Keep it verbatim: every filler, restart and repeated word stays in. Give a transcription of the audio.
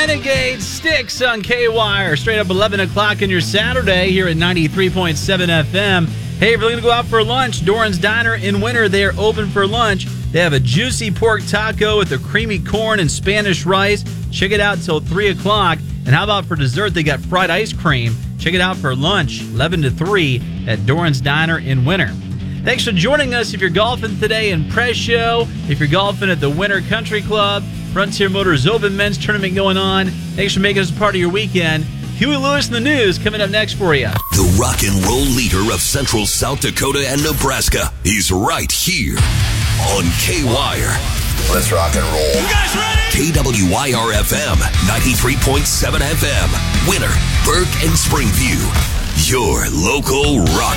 Renegade Sticks on K-Wire. Straight up eleven o'clock on your Saturday here at ninety-three point seven F M. Hey, if you're going to go out for lunch, Doran's Diner in Winter, they are open for lunch. They have a juicy pork taco with the creamy corn and Spanish rice. Check it out until three o'clock. And how about for dessert? They got fried ice cream. Check it out for lunch, eleven to three at Doran's Diner in Winter. Thanks for joining us. If you're golfing today in Presho, if you're golfing at the Winter Country Club, Frontier Motors Open Men's Tournament going on, thanks for making us a part of your weekend. Huey Lewis in the news coming up next for you. The rock and roll leader of Central South Dakota and Nebraska. He's right here on K-Wire. Let's rock and roll. You guys ready? K W Y R F M, ninety-three point seven F M. Winter, Burke, and Springview. Your local rock